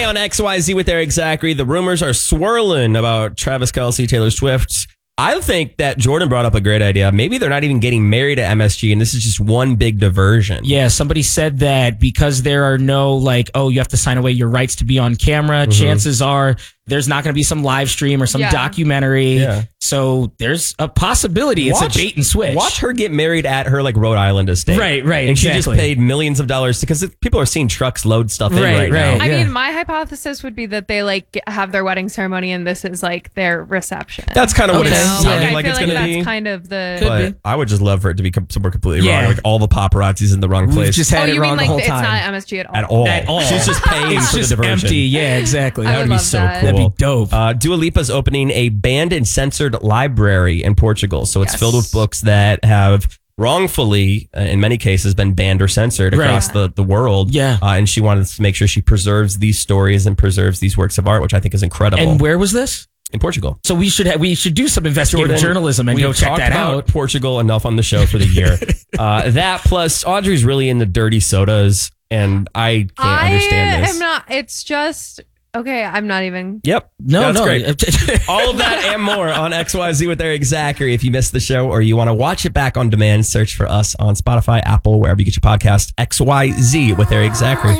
on XYZ with Eric Zachary. The rumors are swirling about Travis Kelce, Taylor Swift. I think that Jordan brought up a great idea. Maybe they're not even getting married at MSG, and this is just one big diversion. Yeah, somebody said that because there are no, you have to sign away your rights to be on camera, chances are there's not going to be some live stream or some documentary. Yeah. So there's a possibility it's a bait and switch. Watch her get married at her Rhode Island estate. Right, and exactly. She just paid millions of dollars because people are seeing trucks load stuff in right now. I mean, my hypothesis would be that they have their wedding ceremony and this is their reception. That's kind of what it's sounding like it's going to be. That's kind of the. But I would just love for it to be somewhere completely wrong. Like all the paparazzi's in the wrong place. We've just had it wrong the whole time. It's not MSG at all. She's just paying for the diversion. Empty. Yeah, exactly. That would be so cool. That'd be dope. Dua Lipa's opening a banned and censored library in Portugal. So it's filled with books that have wrongfully, in many cases, been banned or censored across the world. Yeah. And she wanted to make sure she preserves these stories and preserves these works of art, which I think is incredible. And where was this? In Portugal. So we should do some investigative journalism and go check that out. Portugal enough on the show for the year. That plus Audrey's really into dirty sodas, and I can't understand this. I'm not. It's just. Okay, I'm not even. Yep. That's great. All of that and more on XYZ with Eric Zachary. If you missed the show or you want to watch it back on demand, search for us on Spotify, Apple, wherever you get your podcast. XYZ with Eric Zachary.